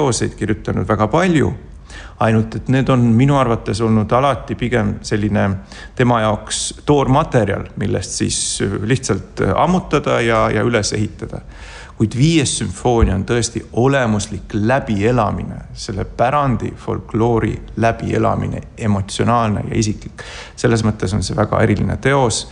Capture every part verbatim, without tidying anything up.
teoseid kirjutanud väga palju, ainult et need on minu arvates olnud alati pigem selline tema jaoks toormaterjal, millest siis lihtsalt ammutada ja, ja üles ehitada. Kuid viies sümfoonia on tõesti olemuslik läbielamine, selle pärandi, folkloori läbielamine, emotsionaalne ja isiklik. Selles mõttes on see väga eriline teos.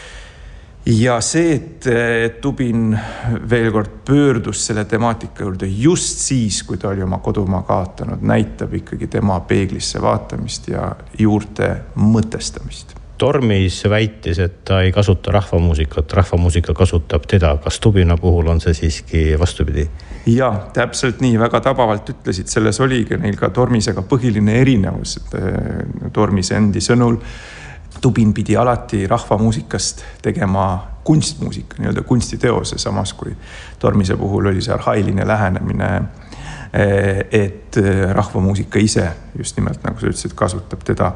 Ja see, et Tubin veel kord pöördus selle temaatika juurde just siis, kui ta oli oma kodumaa kaotanud, näitab ikkagi tema peeglisse vaatamist ja juurte mõtestamist. Tormis väitis, et ta ei kasuta rahvamuusikat, rahvamuusika kasutab teda. Kas Tubina puhul on see siiski vastupidi? Ja, täpselt nii, väga tabavalt ütlesid. Selles oligi neil ka Tormisega põhiline erinevus. Tormis endi sõnul Tubin pidi alati rahvamuusikast tegema kunstmuusika, nii-öelda kunstiteose, samas kui Tormise puhul oli see arhailine lähenemine, et rahvamuusika ise just nimelt, nagu sa ütlesid, kasutab teda.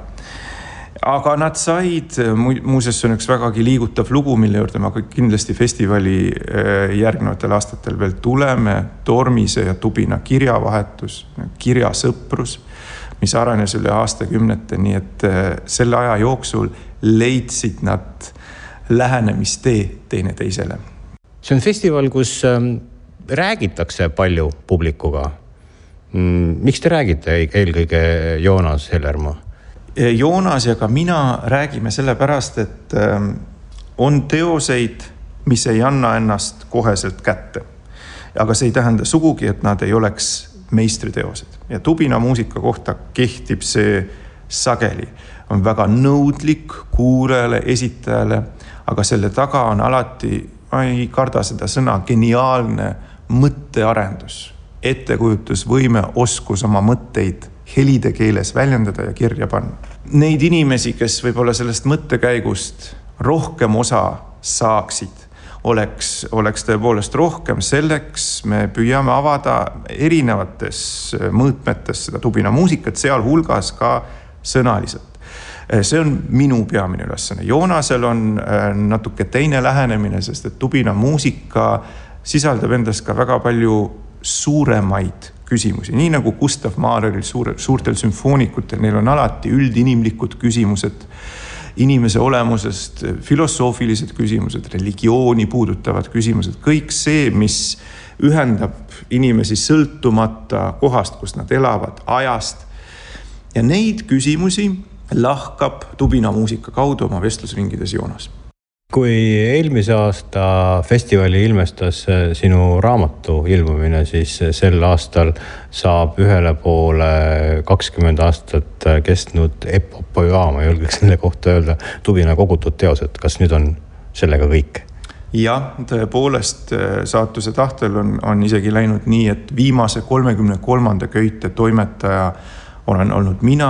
Aga nad said, muuseas on üks vägagi liigutav lugu, mille juurde me kindlasti festivali järgnevatel aastatel veel tuleme, Tormise ja Tubina kirjavahetus, kirjasõprus, mis arenes üle aastakümnete, nii et selle aja jooksul leidsid nad lähenemistee teine teisele. See on festival, kus räägitakse palju publikuga. Miks te räägite eelkõige Joonas Hellermaa? Joonas ja ka mina räägime selle pärast, et on teoseid, mis ei anna ennast koheselt kätte. Aga see ei tähenda sugugi, et nad ei oleks meistriteosed. Ja Tubina muusika kohta kehtib see sageli. On väga nõudlik kuulajale, esitajale, aga selle taga on alati, ma ei karda seda sõna, geniaalne mõttearendus, ettekujutusvõime, oskus oma mõtteid helide keeles väljendada ja kirja panna. Neid inimesi, kes võib-olla sellest mõttekäigust rohkem osa saaksid, oleks, oleks tõepoolest rohkem. Selleks me püüame avada erinevates mõõtmetes seda Tubina muusikat, seal hulgas ka sõnaliselt. See on minu peamine ülesanne. Joonasel on natuke teine lähenemine, sest et Tubina muusika sisaldab endas ka väga palju suuremaid küsimusi. Nii nagu Gustav Mahleril suure, suurtel sümfoonikutel, neil on alati üldinimlikud küsimused, inimese olemusest, filosoofilised küsimused, religiooni puudutavad küsimused, kõik see, mis ühendab inimesi sõltumata kohast, kus nad elavad, ajast. Ja neid küsimusi lahkab Tubina muusika kaudu oma vestlusringides Joonas. Kui eelmise aasta festivali ilmestas sinu raamatu ilmumine, siis sel aastal saab ühele poole kakskümmend aastat kestnud epopoea, ma julgeks selle kohta öelda, Tubina kogutud teosed. Kas nüüd on sellega kõik? Ja, tõepoolest saatuse tahtel on, on isegi läinud nii, et viimase kolmekümne kolmanda köite toimetaja olen olnud mina.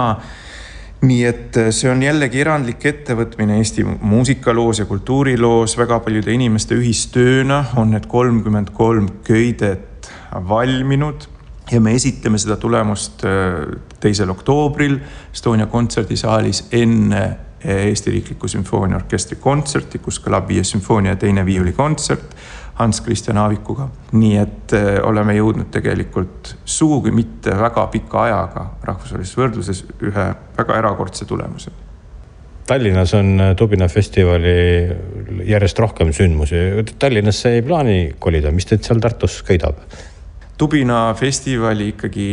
Nii et see on jällegi erandlik ettevõtmine Eesti muusikaloos ja kultuuriloos, väga paljude inimeste ühistööna on need kolmkümmend kolm köidet valminud ja me esitleme seda tulemust teisel oktoobril Estonia kontserdisaalis enne Eesti Riikliku Sümfooniaorkestri kontserti, kus kõlab viies sümfoonia ja teine viiulikontsert Hans Christian Aavikuga. Nii et oleme jõudnud tegelikult sugugi mitte väga pika ajaga rahvusvahelises võrdluses ühe väga erakordse tulemuse. Tallinnas on Tubina festivali järjest rohkem sündmusi. Tallinnasse ei plaani kolida, mis teid seal Tartus köidab? Tubina festivali ikkagi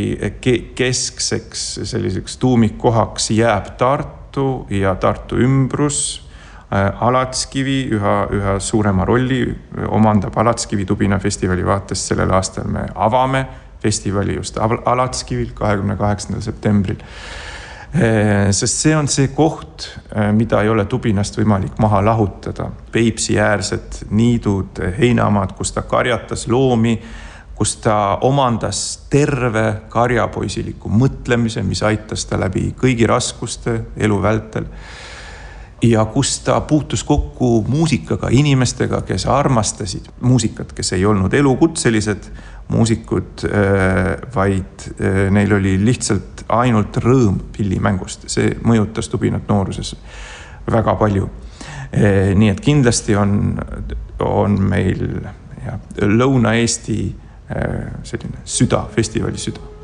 keskseks selliseks tuumikkohaks jääb Tartu ja Tartu ümbrus. Alatskivi üha, üha suurema rolli omandab Alatskivi Tubina festivali vaates. Sellel aastal me avame festivali just Alatskivil kahekümne kaheksandal septembril. Sest see on see koht, mida ei ole Tubinast võimalik maha lahutada. Peipsi äärsed niidud, heinamaad, kus ta karjatas loomi, kus ta omandas terve karjapoisiliku mõtlemise, mis aitas ta läbi kõigi raskuste elu vältel. Ja kus ta puutus kokku muusikaga, inimestega, kes armastasid muusikat, kes ei olnud elukutselised muusikud, vaid neil oli lihtsalt ainult rõõm pillimängust. See mõjutas Tubinat nooruses väga palju. Nii et kindlasti on, on meil ja, Lõuna-Eesti selline süda, festivali süda.